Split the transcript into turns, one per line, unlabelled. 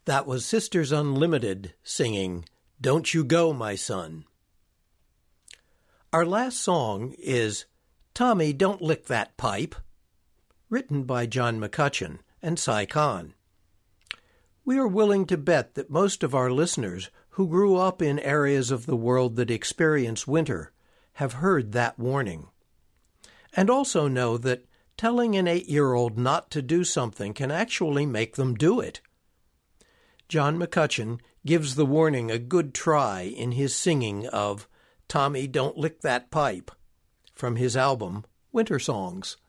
That was Sisters Unlimited singing, "Don't You Go, My Son." Our last song is "Tommy, Don't Lick That Pipe," written by John McCutcheon and Cy Kahn. We are willing to bet that most of our listeners who grew up in areas of the world that experience winter have heard that warning, and also know that telling an 8-year-old not to do something can actually make them do it. John McCutcheon gives the warning a good try in his singing of "Tommy, Don't Lick That Pipe" from his album Winter Songs.